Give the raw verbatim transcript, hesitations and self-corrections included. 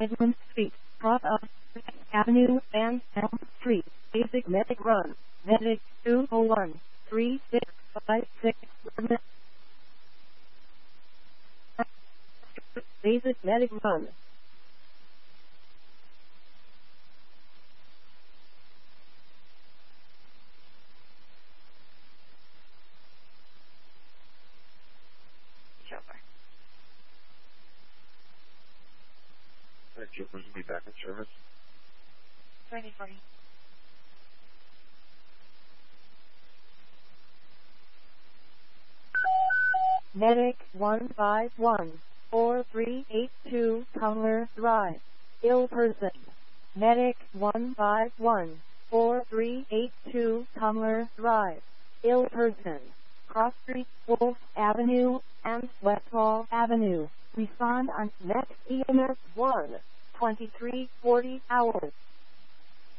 Edmund Street, Cross of Avenue, and Elm Street. Basic Medic Run. Medic two oh one, three six five six. Basic Medic Run. Thank you. Will be back in service? twenty forty. Medic one five one, four three eight two, Cumler Drive. Ill person. Medic one five one, four three eight two, Cumler Drive. Ill person. Cross Street, Wolf Avenue, and Westfall Avenue. Respond on next E M S one, twenty-three forty hours.